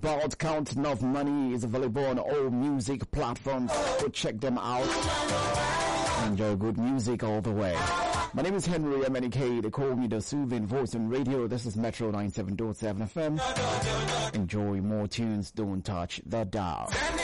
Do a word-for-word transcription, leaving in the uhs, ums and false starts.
About Counting of Money is available on all music platforms. Go check them out. Enjoy good music all the way. My name is Henry M N K. They call me the soothing voice on radio. This is Metro ninety-seven point seven F M. Enjoy more tunes. Don't touch the dial.